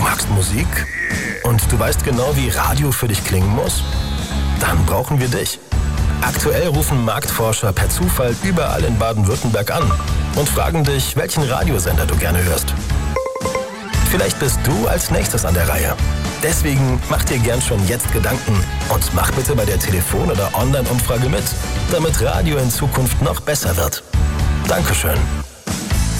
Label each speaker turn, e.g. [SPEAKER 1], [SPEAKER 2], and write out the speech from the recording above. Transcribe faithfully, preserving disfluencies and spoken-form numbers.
[SPEAKER 1] magst Musik und du weißt genau, wie Radio für dich klingen muss? Dann brauchen wir dich. Aktuell rufen Marktforscher per Zufall überall in Baden-Württemberg an und fragen dich, welchen Radiosender du gerne hörst. Vielleicht bist du als nächstes an der Reihe. Deswegen mach dir gern schon jetzt Gedanken und mach bitte bei der Telefon- oder Online-Umfrage mit, damit Radio in Zukunft noch besser wird. Dankeschön.